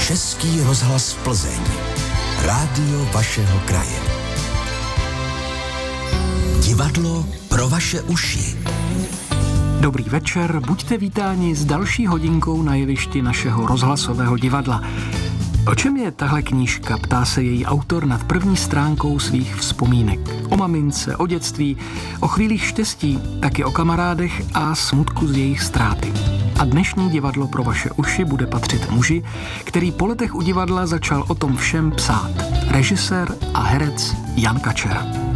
Český rozhlas Plzeň. Rádio vašeho kraje. Divadlo pro vaše uši. Dobrý večer, buďte vítáni s další hodinkou na jevišti našeho rozhlasového divadla. O čem je tahle knížka, ptá se její autor nad první stránkou svých vzpomínek. O mamince, o dětství, o chvílích štěstí, taky o kamarádech a smutku z jejich ztráty. A dnešní divadlo pro vaše uši bude patřit muži, který po letech u divadla začal o tom všem psát. Režisér a herec Jan Kačera.